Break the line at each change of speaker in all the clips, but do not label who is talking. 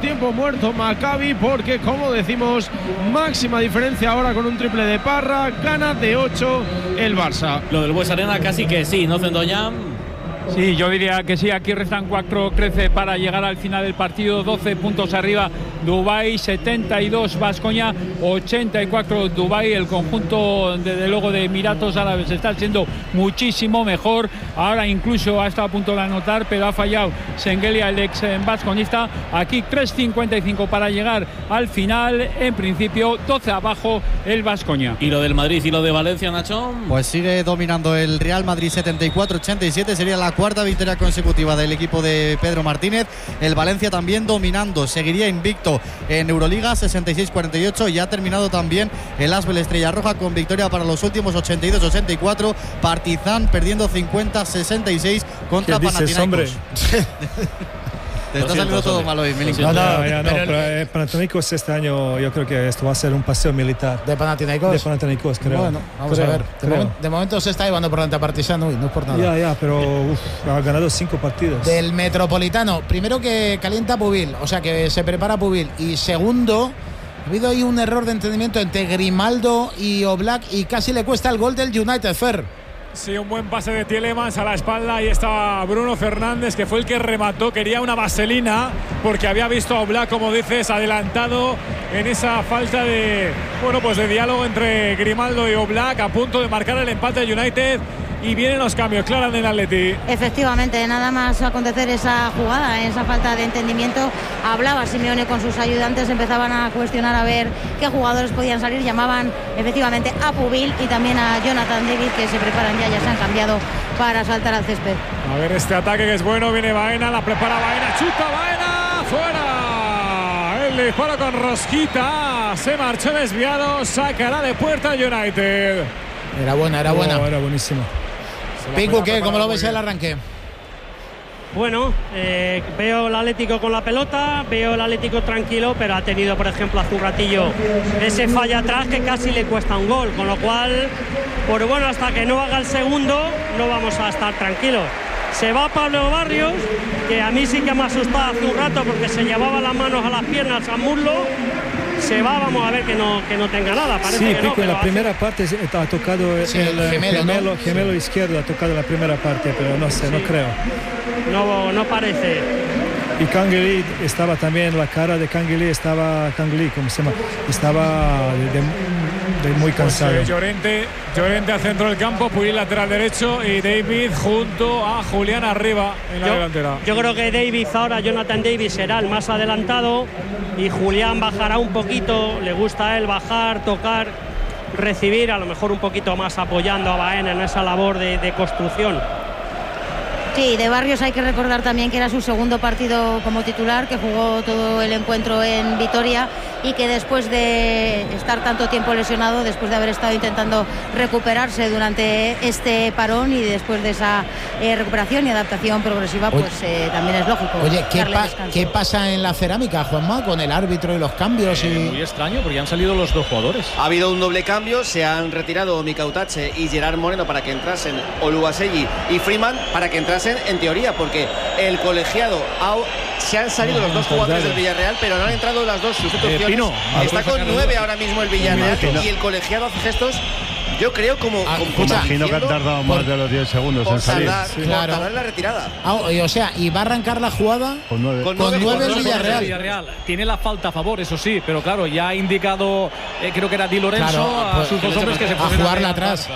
tiempo muerto Maccabi, porque como decimos, máxima diferencia ahora con un triple de Parra, gana de 8 el Barça.
Lo del Bues Arena casi que sí, ¿no, Zendoñán?
Sí, yo diría que sí. Aquí restan 4:13 para llegar al final del partido. 12 puntos arriba Dubái, 72 Baskonia, 84 Dubái. El conjunto, desde luego, de Emiratos Árabes está siendo muchísimo mejor. Ahora incluso ha estado a punto de anotar, pero ha fallado Sengelia, el ex basconista. Aquí 3:55 para llegar al final. En principio 12 abajo el Baskonia.
¿Y lo del Madrid y lo de Valencia, Nacho?
Pues sigue dominando el Real Madrid, 74-87. Sería la cuarta victoria consecutiva del equipo de Pedro Martínez. El Valencia también dominando, seguiría invicto en Euroliga, 66-48, y ha terminado también el Asbel Estrella Roja con victoria para los últimos, 82-84. Partizan perdiendo 50-66 contra Panathinaikos. Te está saliendo todo mal hoy, Milinkovic.
Pero Panathinaikos este año, yo creo que esto va a ser un paseo militar.
¿De Panathinaikos?
De Panathinaikos, creo.
Bueno, vamos a ver. De momento se está llevando por delante a Partizan, no es por nada.
Ya, pero ha ganado 5 partidos.
Del Metropolitano, primero que calienta Pubil, o sea que se prepara Pubil. Y segundo, ha habido ahí un error de entendimiento entre Grimaldo y Oblak y casi le cuesta el gol del United, Fer.
Sí, un buen pase de Tielemans a la espalda. Ahí estaba Bruno Fernández, que fue el que remató. Quería una vaselina porque había visto a Oblak, como dices, adelantado en esa falta de, pues de diálogo entre Grimaldo y Oblak, a punto de marcar el empate de United. Y vienen los cambios, Clara, en el Atleti.
Efectivamente, nada más acontecer esa jugada, esa falta de entendimiento, hablaba Simeone con sus ayudantes, empezaban a cuestionar a ver qué jugadores podían salir, llamaban efectivamente a Pubil y también a Jonathan David, que se preparan ya se han cambiado para saltar al césped.
A ver este ataque que es bueno, viene Baena, la prepara Baena, chuta Baena, fuera. El disparo con rosquita, se marchó desviado, sacará de puerta United.
Era buena.
Era buenísima.
Pico, ¿qué? ¿Cómo lo ves el arranque?
Bueno, veo el Atlético con la pelota, veo el Atlético tranquilo, pero ha tenido, por ejemplo, hace un ratillo ese falla atrás que casi le cuesta un gol, con lo cual, pues bueno, hasta que no haga el segundo no vamos a estar tranquilos. Se va Pablo Barrios, que a mí sí que me ha asustado hace un rato porque se llevaba las manos a las piernas, al muslo. Se va, vamos a ver que no tenga nada. Parece
sí,
que
Pico,
no,
en la primera parte ha tocado el gemelo izquierdo, ha tocado la primera parte, pero no sé, no creo.
No parece.
Y Kangley estaba también, la cara de Kangley estaba, ¿cómo se llama? Estaba de muy cansado.
Pues, Llorente al centro del campo, Puig lateral derecho y David junto a Julián arriba en la delantera.
Yo creo que Jonathan David será el más adelantado y Julián bajará un poquito, le gusta a él bajar, tocar, recibir, a lo mejor un poquito más apoyando a Baena en esa labor de construcción.
Sí, de Barrios hay que recordar también que era su segundo partido como titular, que jugó todo el encuentro en Vitoria y que después de estar tanto tiempo lesionado, después de haber estado intentando recuperarse durante este parón y después de esa recuperación y adaptación progresiva, pues también es lógico.
Oye, ¿qué pasa en la cerámica, Juanma, con el árbitro y los cambios?
Muy extraño, porque han salido los dos jugadores.
Ha habido un doble cambio, se han retirado Mika Utache y Gerard Moreno para que entrasen Oluwaseyi y Freeman para que entrasen en teoría, porque el colegiado se han salido los dos jugadores del Villarreal, pero no han entrado las dos sustituciones. Está con 9 ahora mismo el Villarreal y el colegiado hace gestos. Yo creo como
imagino que han tardado más de los 10 segundos en salir.
Tardar la retirada.
O sea, y va a arrancar la jugada
con 9
el Villarreal.
Tiene la falta a favor, eso sí, pero claro, ya ha indicado, creo que era Di Lorenzo, a sus dos hombres que se
a jugarla atrás.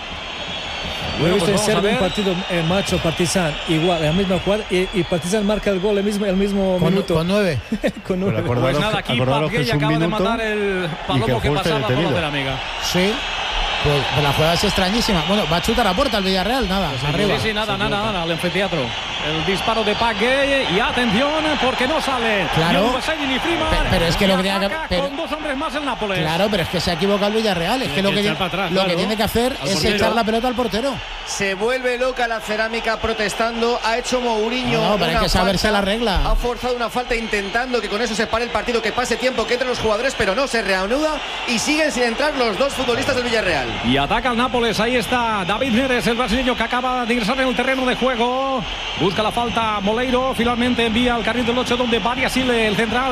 Bueno, pues ser un partido macho Partizan igual, la misma jugada y Partizan marca el gol el mismo minuto.
Con 9.
Con 9.
Pues nada, aquí Parguell acaba de matar el palomo que pasaba por la cerámica.
Sí. Pues la jugada es extrañísima. Bueno, va a chutar a puerta el Villarreal, nada, pues arriba.
Sí, nada, al anfiteatro. El disparo de Parguell y atención porque no sale.
Claro. Pero es que lo que
tiene que con dos hombres más el Nápoles.
Claro, pero es que se ha equivocado el Villarreal. Es que lo que tiene que hacer es echar la pelota al portero.
Se vuelve loca la cerámica protestando. Ha hecho Mourinho.
No, pero hay que saberse la regla.
Ha forzado una falta intentando que con eso se pare el partido, que pase tiempo, que entren los jugadores, pero no se reanuda y siguen sin entrar los dos futbolistas del Villarreal.
Y ataca el Nápoles, ahí está David Neres, el brasileño que acaba de ingresar en el terreno de juego. Busca la falta Moleiro, finalmente envía al carril del 8 donde va Asile, el central.